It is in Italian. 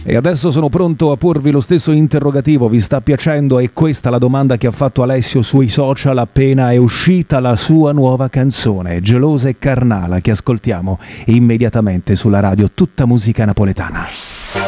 E adesso sono pronto a porvi lo stesso interrogativo: vi sta piacendo? È questa la domanda che ha fatto Alessio sui social appena è uscita la sua nuova canzone, Gelosa e Carnala, che ascoltiamo immediatamente sulla radio Tutta Musica Napoletana.